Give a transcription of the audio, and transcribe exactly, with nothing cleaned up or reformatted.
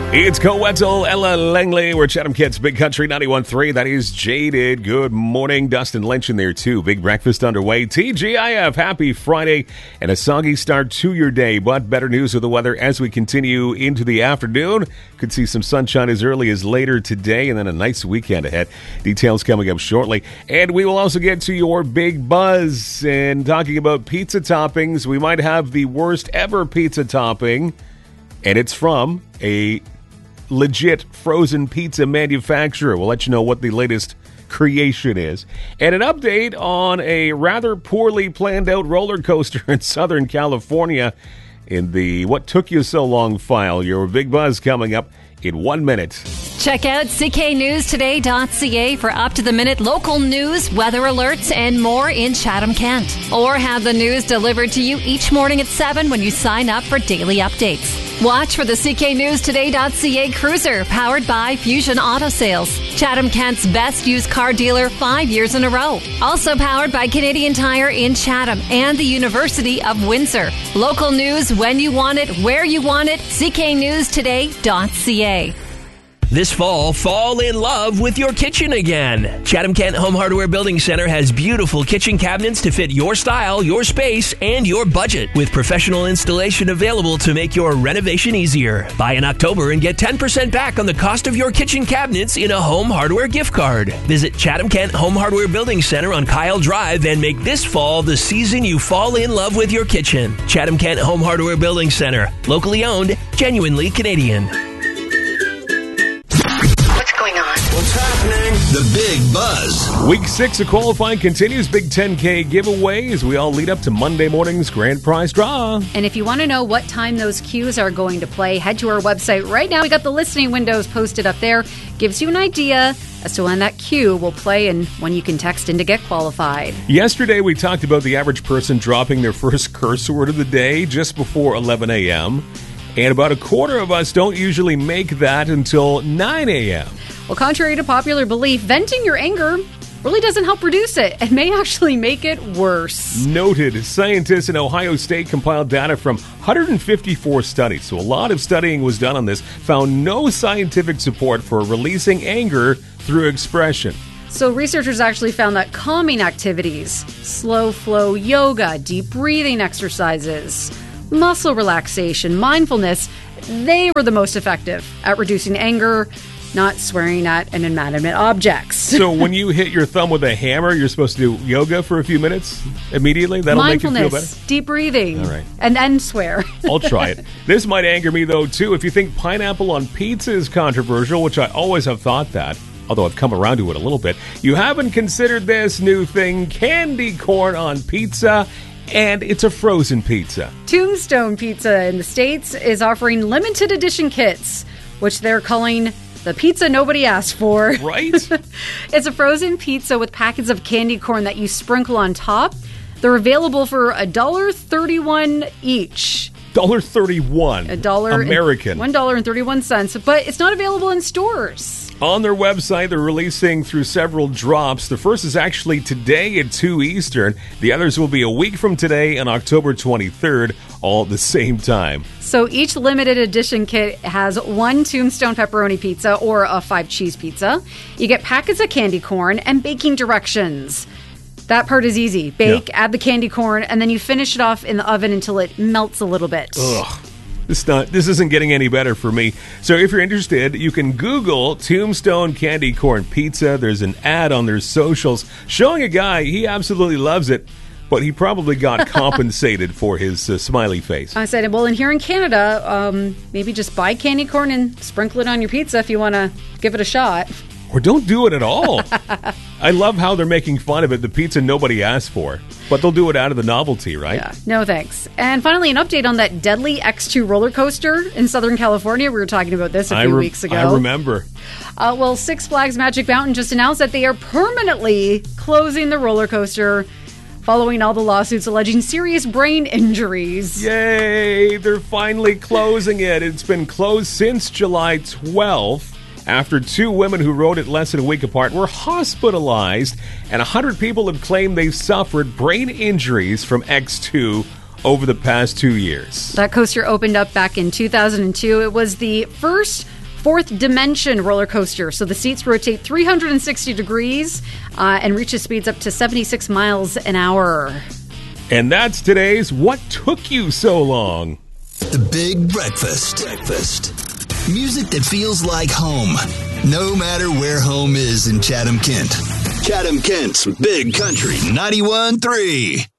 It's Coetzel, Ella Langley. We're Chatham Kids, Big Country ninety-one point three. That is Jaded. Good morning. Dustin Lynch in there, too. Big breakfast underway. T G I F, happy Friday and a soggy start to your day. But better news of the weather as we continue into the afternoon. Could see some sunshine as early as later today and then a nice weekend ahead. Details coming up shortly. And we will also get to your Big Buzz. And talking about pizza toppings, we might have the worst ever pizza topping. And it's from a legit frozen pizza manufacturer. We'll let you know what the latest creation is. And an update on a rather poorly planned out roller coaster in Southern California in the What Took You So Long file. Your Big Buzz coming up in one minute. Check out c k news today dot c a for up-to-the-minute local news, weather alerts, and more in Chatham-Kent. Or have the news delivered to you each morning at seven when you sign up for daily updates. Watch for the c k news today dot c a Cruiser, powered by Fusion Auto Sales. Chatham-Kent's best used car dealer five years in a row. Also powered by Canadian Tire in Chatham and the University of Windsor. Local news when you want it, where you want it, c k news today dot c a. This fall, fall in love with your kitchen again. Chatham-Kent Home Hardware Building Center has beautiful kitchen cabinets to fit your style, your space, and your budget, with professional installation available to make your renovation easier. Buy in October and get ten percent back on the cost of your kitchen cabinets in a Home Hardware gift card. Visit Chatham-Kent Home Hardware Building Center on Kyle Drive and make this fall the season you fall in love with your kitchen. Chatham-Kent Home Hardware Building Center. Locally owned, genuinely Canadian. What's happening? The Big Buzz. Week six of qualifying continues. Big ten K giveaway as we all lead up to Monday morning's grand prize draw. And if you want to know what time those cues are going to play, head to our website right now. We got the listening windows posted up there. Gives you an idea as to when that cue will play and when you can text in to get qualified. Yesterday, we talked about the average person dropping their first curse word of the day just before eleven a.m. And about a quarter of us don't usually make that until nine a.m. Well, contrary to popular belief, venting your anger really doesn't help reduce it and may actually make it worse. Noted. Scientists in Ohio State compiled data from one hundred fifty-four studies. So a lot of studying was done on this, found no scientific support for releasing anger through expression. So researchers actually found that calming activities, slow flow yoga, deep breathing exercises, muscle relaxation, mindfulness, they were the most effective at reducing anger, not swearing at and inanimate objects. So when you hit your thumb with a hammer, you're supposed to do yoga for a few minutes immediately? That'll make you feel better? Deep breathing. All right. And then swear. I'll try it. This might anger me, though, too. If you think pineapple on pizza is controversial, which I always have thought that, although I've come around to it a little bit, you haven't considered this new thing, candy corn on pizza. And it's a frozen pizza. Tombstone Pizza in the States is offering limited edition kits, which they're calling the pizza nobody asked for. Right? It's a frozen pizza with packets of candy corn that you sprinkle on top. They're available for one dollar and thirty-one cents each. one dollar and thirty-one cents. A dollar American. one dollar and thirty-one cents. But it's not available in stores. On their website, they're releasing through several drops. The first is actually today at two Eastern. The others will be a week from today on October twenty-third, all at the same time. So each limited edition kit has one Tombstone pepperoni pizza or a five cheese pizza. You get packets of candy corn and baking directions. That part is easy. Bake, yeah. Add the candy corn, and then you finish it off in the oven until it melts a little bit. Ugh. This not this isn't getting any better for me. So if you're interested, you can Google Tombstone Candy Corn Pizza. There's an ad on their socials showing a guy, he absolutely loves it, but he probably got compensated for his uh, smiley face. I said, well, and here in Canada, um, maybe just buy candy corn and sprinkle it on your pizza if you want to give it a shot. Or don't do it at all. I love how they're making fun of it, the pizza nobody asked for. But they'll do it out of the novelty, right? Yeah, no thanks. And finally, an update on that deadly X two roller coaster in Southern California. We were talking about this a few I re- weeks ago. I remember. Uh, well, Six Flags Magic Mountain just announced that they are permanently closing the roller coaster following all the lawsuits alleging serious brain injuries. Yay! They're finally closing it. It's been closed since July twelfth. After two women who rode it less than a week apart were hospitalized, and one hundred people have claimed they've suffered brain injuries from X two over the past two years. That coaster opened up back in two thousand two. It was the first fourth dimension roller coaster. So the seats rotate three hundred sixty degrees uh, and reaches speeds up to seventy-six miles an hour. And that's today's What Took You So Long? The Big Breakfast. Breakfast. Music that feels like home, no matter where home is in Chatham-Kent. Chatham-Kent's Big Country ninety-one point three.